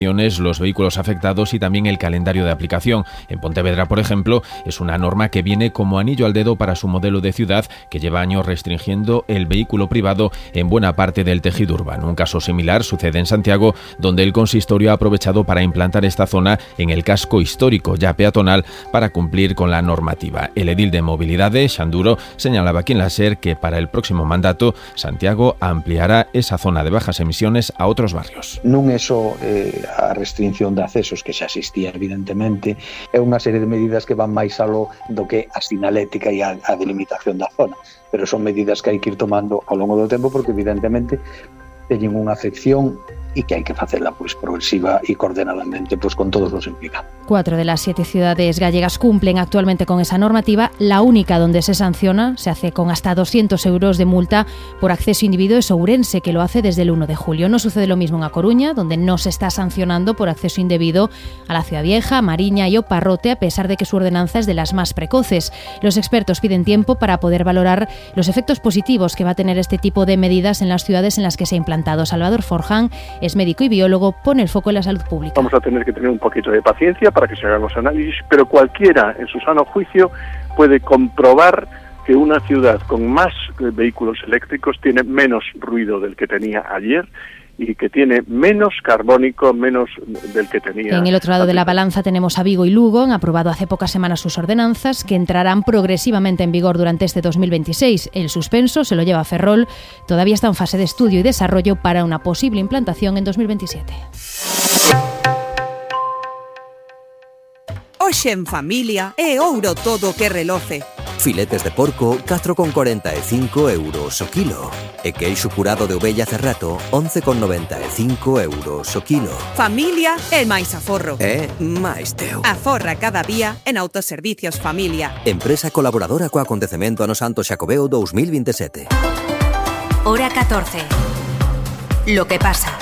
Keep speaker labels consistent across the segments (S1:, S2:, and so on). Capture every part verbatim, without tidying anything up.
S1: los vehículos afectados y también el calendario de aplicación. En Pontevedra, por ejemplo, es una norma que viene como anillo al dedo para su modelo de ciudad, que lleva años restringiendo el vehículo privado en buena parte del tejido urbano. Un caso similar sucede en Santiago, donde el consistorio ha aprovechado para implantar esta zona en el casco histórico ya peatonal para cumplir con la normativa. El edil de Movilidad, Xanduro, señalaba aquí en la SER que para el próximo mandato Santiago ampliará esa zona de bajas emisiones a otros barrios.
S2: Non é só eh, a restricción de accesos que xa existía evidentemente, é unha serie de medidas que van máis aló do que a sinalética e a, a delimitación da zona, pero son medidas que hai que ir tomando ao longo do tempo porque evidentemente teñen unha afección y que hay que hacerla pues progresiva y coordinadamente pues con todos los implicados.
S3: Cuatro de las siete ciudades gallegas cumplen actualmente con esa normativa. La única donde se sanciona, se hace con hasta doscientos euros de multa por acceso individuo, es Ourense, que lo hace desde el uno de julio. No sucede lo mismo en A Coruña, donde no se está sancionando por acceso indebido a la Ciudad Vieja, Mariña y Oparrote, a pesar de que su ordenanza es de las más precoces. Los expertos piden tiempo para poder valorar los efectos positivos que va a tener este tipo de medidas en las ciudades en las que se ha implantado. Salvador Forján es médico y biólogo, pone el foco en la salud pública.
S4: Vamos a tener que tener un poquito de paciencia para que se hagan los análisis, pero cualquiera en su sano juicio puede comprobar que una ciudad con más vehículos eléctricos tiene menos ruido del que tenía ayer y que tiene menos carbónico, menos del que tenía.
S3: En el otro lado de la balanza tenemos a Vigo y Lugo. Han aprobado hace pocas semanas sus ordenanzas, que entrarán progresivamente en vigor durante este dos mil veintiséis. El suspenso se lo lleva Ferrol. Todavía está en fase de estudio y desarrollo para una posible implantación en dos mil veintisiete.
S5: Hoxe en familia é ouro todo que reloce.
S6: Filetes de porco, catro con corenta e cinco euros o kilo. E queixo curado de ovella cerrato, once con noventa e cinco euros o kilo.
S5: Familia é máis aforro.
S6: É máis teu.
S5: Aforra cada día en Autoservicios Familia.
S6: Empresa colaboradora co acontecemento ano Santo Xacobeo dos mil veintisiete.
S7: Hora catorce. Lo que pasa.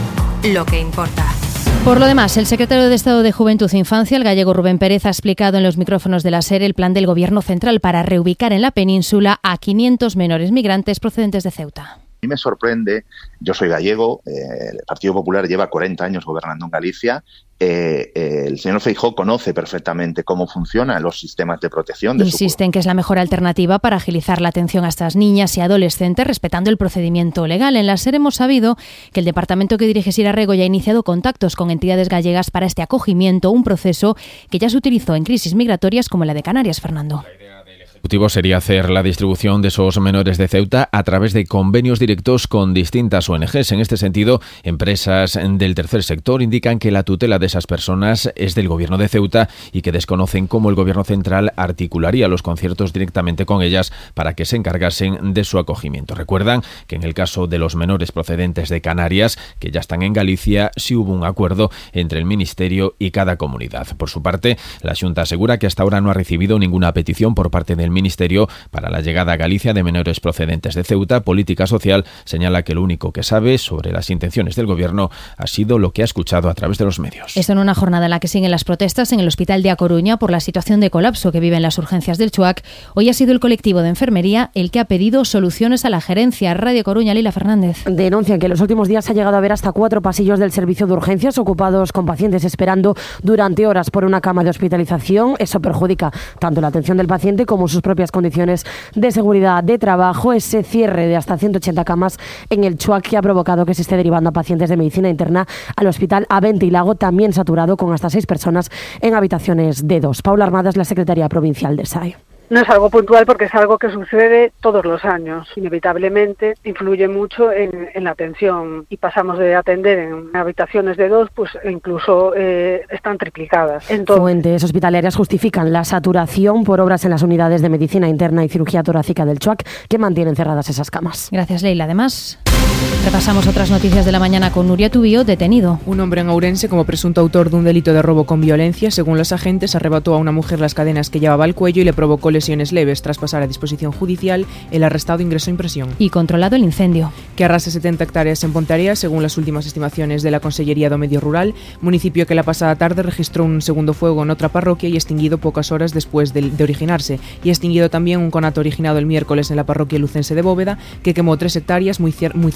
S7: Lo que importa.
S3: Por lo demás, el secretario de Estado de Juventud e Infancia, el gallego Rubén Pérez, ha explicado en los micrófonos de la SER el plan del Gobierno central para reubicar en la península a quinientos menores migrantes procedentes de Ceuta.
S8: A mí me sorprende, yo soy gallego, eh, el Partido Popular lleva cuarenta años gobernando en Galicia, eh, eh, el señor Feijóo conoce perfectamente cómo funcionan los sistemas de protección. De
S3: Insiste en que es la mejor alternativa para agilizar la atención a estas niñas y adolescentes respetando el procedimiento legal. En la SER hemos sabido que el departamento que dirige Sira Rego ya ha iniciado contactos con entidades gallegas para este acogimiento, un proceso que ya se utilizó en crisis migratorias como la de Canarias, Fernando.
S1: El objetivo sería hacer la distribución de esos menores de Ceuta a través de convenios directos con distintas O N Ges. En este sentido, empresas del tercer sector indican que la tutela de esas personas es del Gobierno de Ceuta y que desconocen cómo el Gobierno central articularía los conciertos directamente con ellas para que se encargasen de su acogimiento. Recuerdan que en el caso de los menores procedentes de Canarias, que ya están en Galicia, sí hubo un acuerdo entre el Ministerio y cada comunidad. Por su parte, la Xunta asegura que hasta ahora no ha recibido ninguna petición por parte del Ministerio para la llegada a Galicia de menores procedentes de Ceuta. Política Social señala que lo único que sabe sobre las intenciones del Gobierno ha sido lo que ha escuchado a través de los medios.
S3: Esto en una jornada en la que siguen las protestas en el Hospital de A Coruña por la situación de colapso que viven las urgencias del Chuac. Hoy ha sido el colectivo de enfermería el que ha pedido soluciones a la gerencia. Radio Coruña, Lila Fernández.
S9: Denuncian que en los últimos días se ha llegado a ver hasta cuatro pasillos del servicio de urgencias ocupados con pacientes esperando durante horas por una cama de hospitalización. Eso perjudica tanto la atención del paciente como sus propias condiciones de seguridad de trabajo. Ese cierre de hasta ciento ochenta camas en el Chuac que ha provocado que se esté derivando a pacientes de medicina interna al Hospital Avente y Lago, también saturado con hasta seis personas en habitaciones de dos. Paula Armadas, la secretaria provincial de S A E.
S10: No es algo puntual porque es algo que sucede todos los años. Inevitablemente influye mucho en, en la atención y pasamos de atender en habitaciones de dos, pues incluso eh, están triplicadas. Entonces,
S9: fuentes hospitalarias justifican la saturación por obras en las unidades de medicina interna y cirugía torácica del Chuac, que mantienen cerradas esas camas.
S3: Gracias, Leila. Además, repasamos otras noticias de la mañana con Nuria Tubío, detenido.
S11: Un hombre en Ourense, como presunto autor de un delito de robo con violencia, según los agentes, arrebató a una mujer las cadenas que llevaba al cuello y le provocó lesiones leves. Tras pasar a disposición judicial, el arrestado ingresó en prisión.
S3: Y controlado el incendio,
S11: que arrasa setenta hectáreas en Ponteareas, según las últimas estimaciones de la Consellería do Medio Rural, municipio que la pasada tarde registró un segundo fuego en otra parroquia y extinguido pocas horas después de, de originarse. Y extinguido también un conato originado el miércoles en la parroquia lucense de Bóveda, que quemó tres hectáreas muy, cier- muy cerca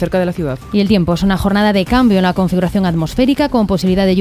S11: cerca de la ciudad.
S3: Y el tiempo es una jornada de cambio en la configuración atmosférica con posibilidad de lluvia